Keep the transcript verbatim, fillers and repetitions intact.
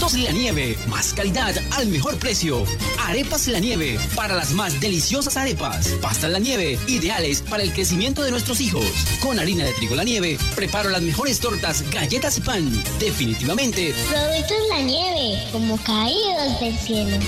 Arepas La Nieve, más calidad al mejor precio. Arepas La Nieve, para las más deliciosas arepas. Pastas La Nieve, ideales para el crecimiento de nuestros hijos. Con harina de trigo La Nieve, preparo las mejores tortas, galletas y pan. Definitivamente, Productos La Nieve, como caídos del cielo.